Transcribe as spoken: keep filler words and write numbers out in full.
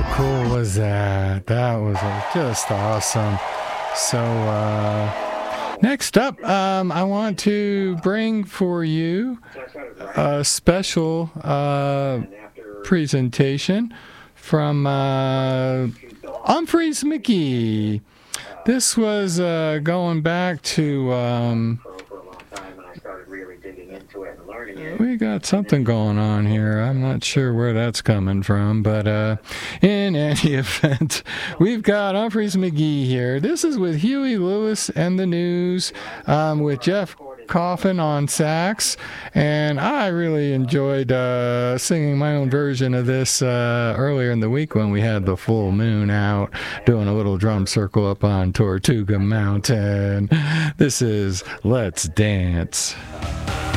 cool was that? That was uh, just awesome. So, uh, next up, um, I want to bring for you a special uh, presentation from uh, Umphrey's Mickey. This was uh, going back to... Um, we got something going on here. I'm not sure where that's coming from, but uh, in any event, we've got Umphrey's McGee here. This is with Huey Lewis and the News, um, with Jeff Coffin on sax, and I really enjoyed uh, singing my own version of this uh, earlier in the week when we had the full moon out, doing a little drum circle up on Tortuga Mountain. This is Let's Dance.